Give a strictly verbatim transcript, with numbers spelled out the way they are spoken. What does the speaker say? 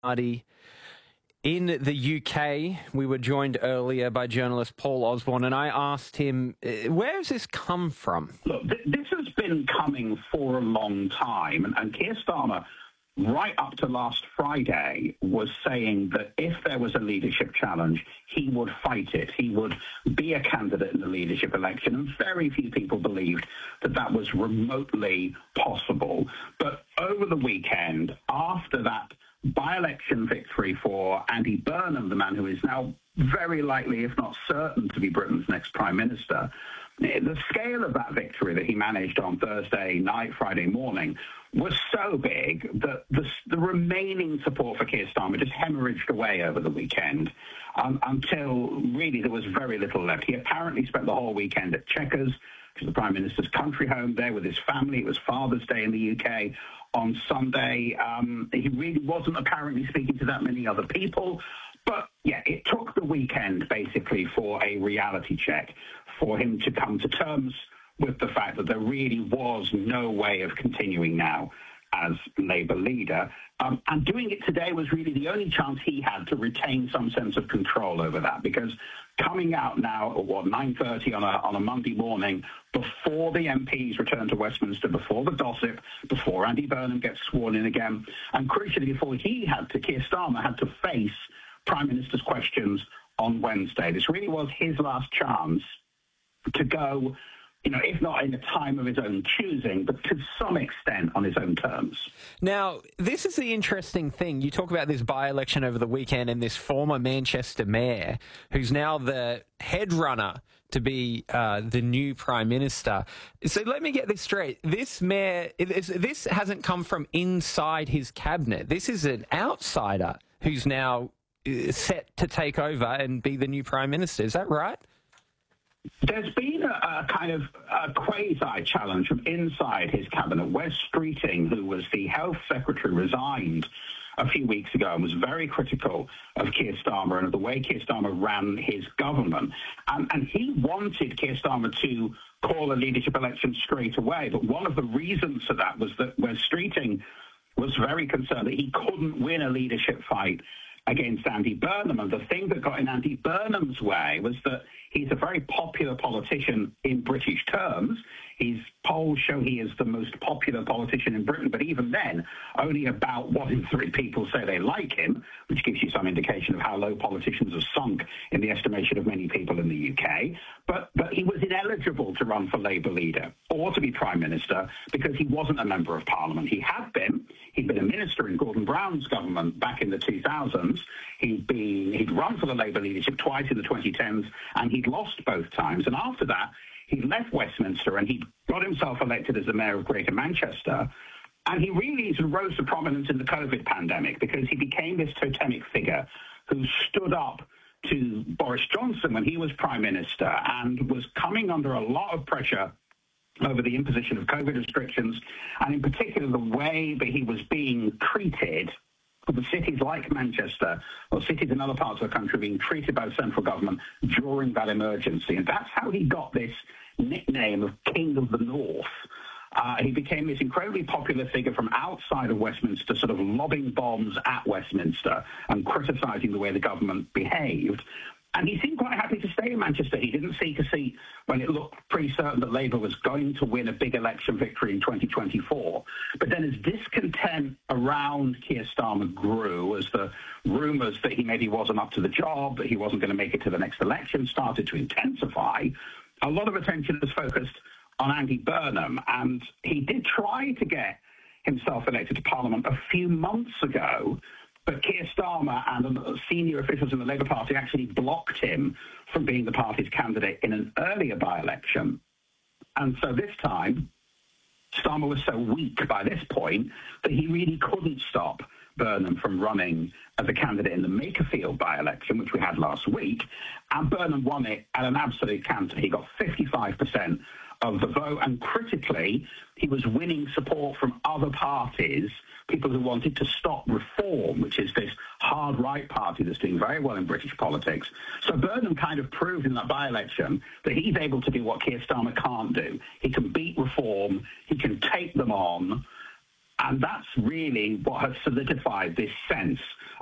Party in the U K. We were joined earlier by journalist Paul Osborne, and I asked him, where has this come from? Look, th- this has been coming for a long time, and, and Keir Starmer, right up to last Friday, was saying that if there was a leadership challenge, he would fight it. He would be a candidate in the leadership election, and very few people believed that that was remotely possible. But over the weekend, after that by-election victory for Andy Burnham, the man who is now very likely, if not certain, to be Britain's next Prime Minister, the scale of that victory that he managed on Thursday night, Friday morning, was so big that the, the remaining support for Keir Starmer just hemorrhaged away over the weekend um, until really there was very little left. He apparently spent the whole weekend at Chequers, which is the Prime Minister's country home, there with his family. It was Father's Day in the U K on Sunday. Um, he really wasn't apparently speaking to that many other people. But, yeah, it took the weekend, basically, for a reality check, for him to come to terms with the fact that there really was no way of continuing now as Labour leader. Um, and doing it today was really the only chance he had to retain some sense of control over that, because coming out now at, what, nine thirty on a, on a Monday morning, before the M Ps return to Westminster, before the gossip, before Andy Burnham gets sworn in again, and crucially before he had to, Keir Starmer had to face Prime Minister's questions on Wednesday. This really was his last chance to go, you know, if not in a time of his own choosing, but to some extent on his own terms. Now, this is the interesting thing. You talk about this by-election over the weekend and this former Manchester mayor, who's now the head runner to be uh, the new Prime Minister. So let me get this straight. This mayor, this hasn't come from inside his cabinet. This is an outsider who's now set to take over and be the new Prime Minister. Is that right? There's been a, a kind of a quasi-challenge from inside his cabinet. Wes Streeting, who was the health secretary, resigned a few weeks ago and was very critical of Keir Starmer and of the way Keir Starmer ran his government. Um, and he wanted Keir Starmer to call a leadership election straight away. But one of the reasons for that was that Wes Streeting was very concerned that he couldn't win a leadership fight against Andy Burnham. And the thing that got in Andy Burnham's way was that he's a very popular politician in British terms. His polls show he is the most popular politician in Britain, but even then, only about one in three people say they like him, which gives you some indication of how low politicians have sunk in the estimation of many people in the U K. But, but he was ineligible to run for Labour leader or to be Prime Minister because he wasn't a Member of Parliament. He had been. He'd been a minister in Gordon Brown's government back in the two thousands. He'd been, he'd run for the Labour leadership twice in the twenty tens, and he'd lost both times. And after that, he left Westminster and he got himself elected as the mayor of Greater Manchester. And he really sort of rose to prominence in the COVID pandemic because he became this totemic figure who stood up to Boris Johnson when he was Prime Minister and was coming under a lot of pressure over the imposition of COVID restrictions, and in particular the way that he was being treated. The cities like Manchester or cities in other parts of the country being treated by the central government during that emergency. And that's how he got this nickname of King of the North. Uh, he became this incredibly popular figure from outside of Westminster, sort of lobbing bombs at Westminster and criticising the way the government behaved. And he seemed quite happy to stay in Manchester. He didn't seek a seat when it looked pretty certain that Labour was going to win a big election victory in twenty twenty-four. But then as discontent around Keir Starmer grew, as the rumours that he maybe wasn't up to the job, that he wasn't going to make it to the next election started to intensify, a lot of attention was focused on Andy Burnham. And he did try to get himself elected to Parliament a few months ago, but Keir Starmer and senior officials in the Labour Party actually blocked him from being the party's candidate in an earlier by-election. And so this time, Starmer was so weak by this point that he really couldn't stop Burnham from running as a candidate in the Makerfield by-election, which we had last week. And Burnham won it at an absolute canter. He got fifty-five percent of the vote, and critically, he was winning support from other parties, people who wanted to stop Reform, which is this hard right party that's doing very well in British politics. So Burnham kind of proved in that by-election that he's able to do what Keir Starmer can't do. He can beat Reform, he can take them on, And that's really what has solidified this sense